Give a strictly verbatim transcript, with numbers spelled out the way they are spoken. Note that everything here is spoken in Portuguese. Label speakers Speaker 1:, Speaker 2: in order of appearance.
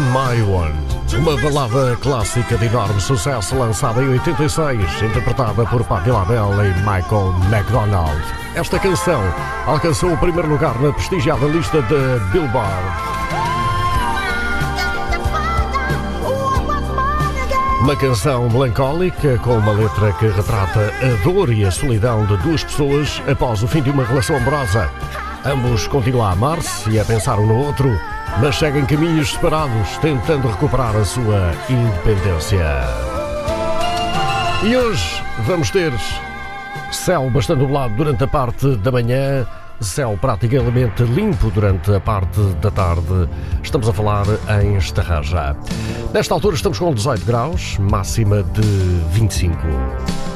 Speaker 1: My One, uma balada clássica de enorme sucesso lançada em oitenta e seis, interpretada por Patti LaBelle e Michael McDonald. Esta canção alcançou o primeiro lugar na prestigiada lista da Billboard. Uma canção melancólica com uma letra que retrata a dor e a solidão de duas pessoas após o fim de uma relação amorosa. Ambos continuam a amar-se e a pensar um no outro, mas seguem caminhos separados, tentando recuperar a sua independência. E hoje vamos ter céu bastante nublado durante a parte da manhã, céu praticamente limpo durante a parte da tarde. Estamos a falar em Estarraja. Nesta altura estamos com dezoito graus, máxima de vinte e cinco.